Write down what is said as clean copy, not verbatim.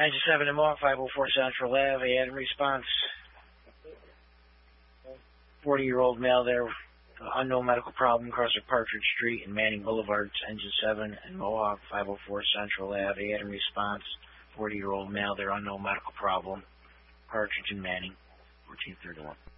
Engine 7 and Mohawk, 504 Central Ave. They had a response. 40-year-old male there, unknown medical problem, across Partridge Street and Manning Boulevard. Engine 7 and Mohawk, 504 Central Ave. They had a response. 40-year-old male there, unknown medical problem, Partridge and Manning, 1431.